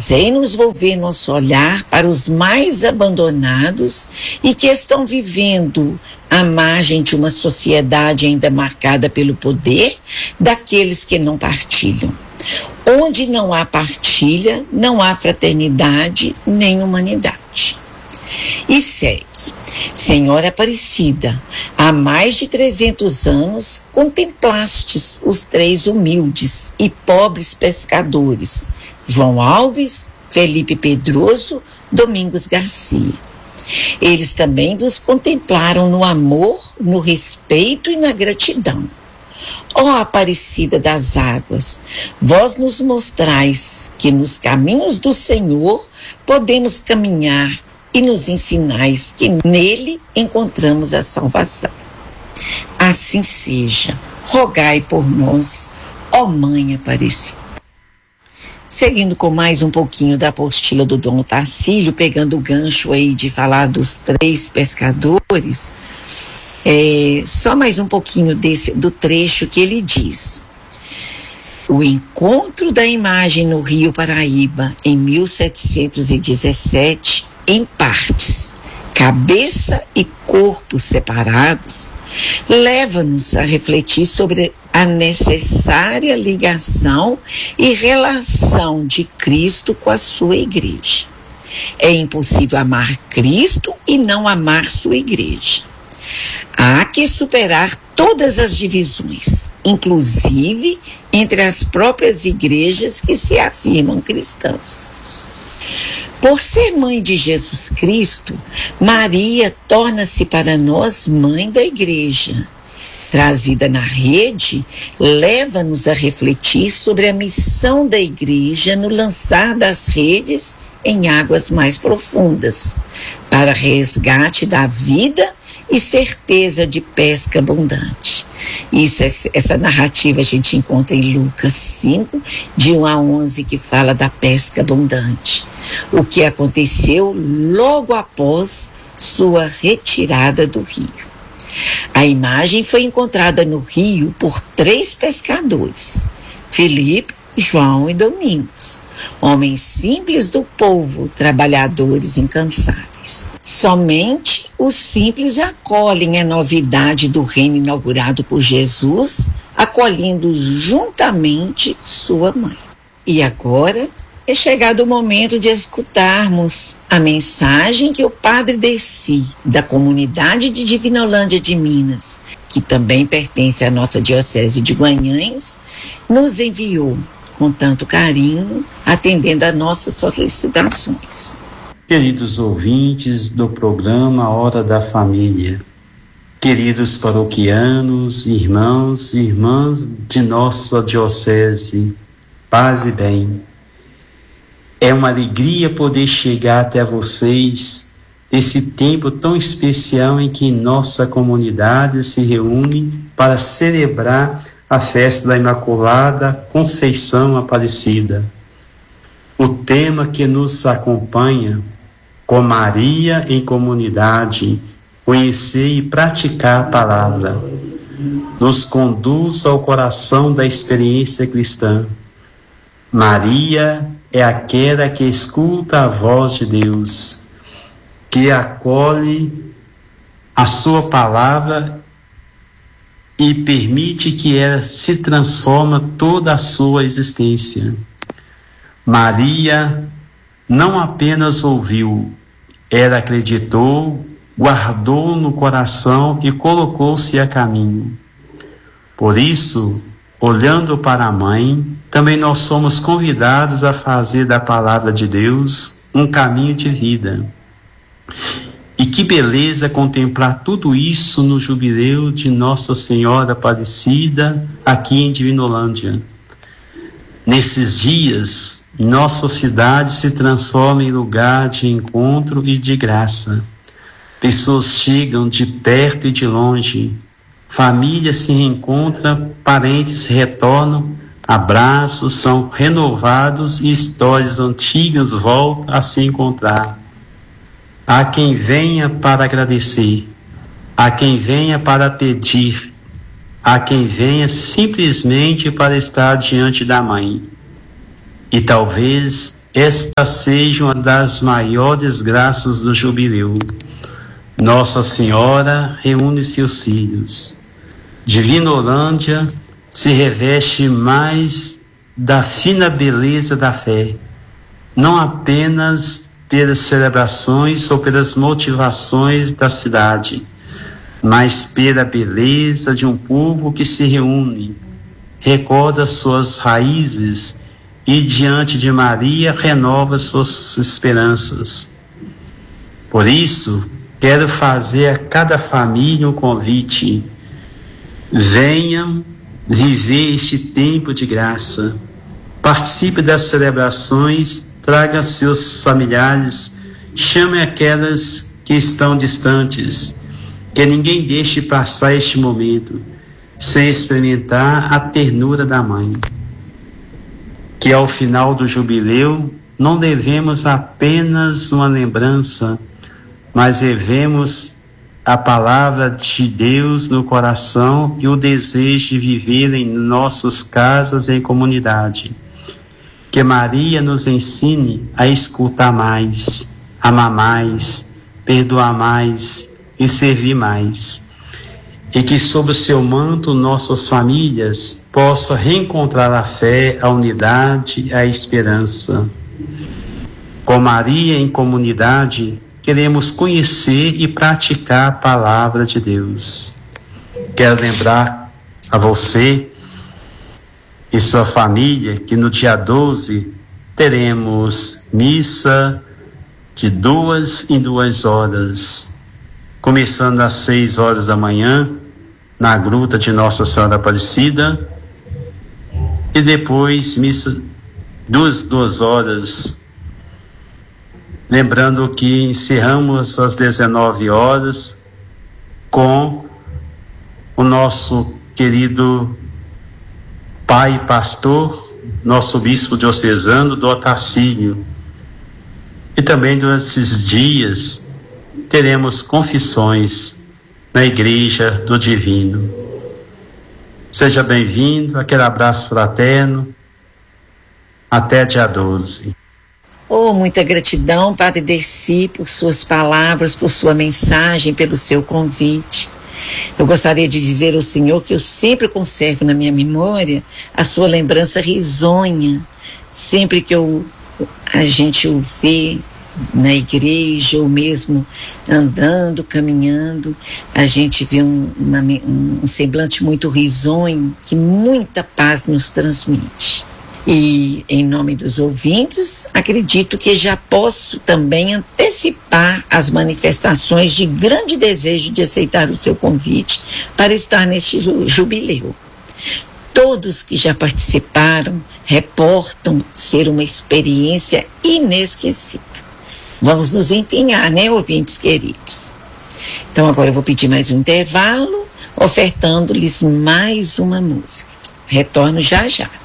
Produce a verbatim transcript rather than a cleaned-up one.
Fazei-nos volver nosso olhar para os mais abandonados e que estão vivendo à margem de uma sociedade ainda marcada pelo poder daqueles que não partilham. Onde não há partilha, não há fraternidade nem humanidade. E segue. Senhora Aparecida, há mais de trezentos anos contemplastes os três humildes e pobres pescadores, João Alves, Felipe Pedroso, Domingos Garcia. Eles também vos contemplaram no amor, no respeito e na gratidão. Ó Aparecida das águas, vós nos mostrais que nos caminhos do Senhor podemos caminhar e nos ensinais que nele encontramos a salvação. Assim seja, rogai por nós, ó Mãe Aparecida. Seguindo com mais um pouquinho da apostila do Dom Tarcílio, pegando o gancho aí de falar dos três pescadores, é, só mais um pouquinho desse, do trecho que ele diz. O encontro da imagem no Rio Paraíba, em mil setecentos e dezessete, em partes, cabeça e corpo separados, leva-nos a refletir sobre a necessária ligação e relação de Cristo com a sua igreja. É impossível amar Cristo e não amar sua igreja. Há que superar todas as divisões, inclusive entre as próprias igrejas que se afirmam cristãs. Por ser mãe de Jesus Cristo, Maria torna-se para nós mãe da igreja. Trazida na rede, leva-nos a refletir sobre a missão da igreja no lançar das redes em águas mais profundas, para resgate da vida e certeza de pesca abundante. Isso, essa narrativa a gente encontra em Lucas cinco, de um a onze, que fala da pesca abundante. O que aconteceu logo após sua retirada do rio. A imagem foi encontrada no rio por três pescadores, Felipe, João e Domingos, homens simples do povo, trabalhadores incansáveis. Somente os simples acolhem a novidade do reino inaugurado por Jesus, acolhendo juntamente sua mãe. E agora é chegado o momento de escutarmos a mensagem que o Padre Deci, da comunidade de Divinolândia de Minas, que também pertence à nossa Diocese de Guanhães, nos enviou com tanto carinho, atendendo a nossas solicitações. Queridos ouvintes do programa Hora da Família, queridos paroquianos, irmãos e irmãs de nossa Diocese, paz e bem. É uma alegria poder chegar até vocês nesse tempo tão especial em que nossa comunidade se reúne para celebrar a festa da Imaculada Conceição Aparecida. O tema que nos acompanha, com Maria em comunidade, conhecer e praticar a palavra, nos conduz ao coração da experiência cristã. Maria é aquela que escuta a voz de Deus, que acolhe a sua palavra e permite que ela se transforme toda a sua existência. Maria não apenas ouviu, ela acreditou, guardou no coração e colocou-se a caminho. Por isso, olhando para a mãe, também nós somos convidados a fazer da palavra de Deus um caminho de vida. E que beleza contemplar tudo isso no jubileu de Nossa Senhora Aparecida aqui em Divinolândia. Nesses dias, nossa cidade se transforma em lugar de encontro e de graça. Pessoas chegam de perto e de longe, famílias se reencontram, parentes retornam, abraços são renovados e histórias antigas voltam a se encontrar. Há quem venha para agradecer, há quem venha para pedir, há quem venha simplesmente para estar diante da mãe. E talvez esta seja uma das maiores graças do jubileu. Nossa Senhora reúne seus filhos. Divina Orlândia se reveste mais da fina beleza da fé, não apenas pelas celebrações ou pelas motivações da cidade, mas pela beleza de um povo que se reúne, recorda suas raízes e diante de Maria renova suas esperanças. Por isso, quero fazer a cada família um convite: venham viver este tempo de graça, participe das celebrações, traga seus familiares, chame aquelas que estão distantes, que ninguém deixe passar este momento sem experimentar a ternura da mãe. Que ao final do jubileu não levemos apenas uma lembrança, mas levemos a palavra de Deus no coração e o desejo de viver em nossas casas e em comunidade. Que Maria nos ensine a escutar mais, amar mais, perdoar mais e servir mais. E que sob o seu manto nossas famílias possam reencontrar a fé, a unidade, a esperança. Com Maria em comunidade, queremos conhecer e praticar a palavra de Deus. Quero lembrar a você e sua família que no dia doze teremos missa de duas em duas horas, começando às seis horas da manhã, na gruta de Nossa Senhora Aparecida, e depois missa duas, duas horas, lembrando que encerramos às dezenove horas com o nosso querido pai e pastor, nosso bispo diocesano do Otacílio. E também durante esses dias teremos confissões na Igreja do Divino. Seja bem-vindo, aquele abraço fraterno, até dia doze. Oh, muita gratidão, Padre Dercy, por suas palavras, por sua mensagem, pelo seu convite. Eu gostaria de dizer ao Senhor que eu sempre conservo na minha memória a sua lembrança risonha. Sempre que eu, a gente o vê na igreja ou mesmo andando, caminhando, a gente vê um, uma, um semblante muito risonho que muita paz nos transmite. E, em nome dos ouvintes, acredito que já posso também antecipar as manifestações de grande desejo de aceitar o seu convite para estar neste jubileu. Todos que já participaram reportam ser uma experiência inesquecível. Vamos nos empenhar, né, ouvintes queridos? Então agora eu vou pedir mais um intervalo, ofertando-lhes mais uma música. Retorno já já.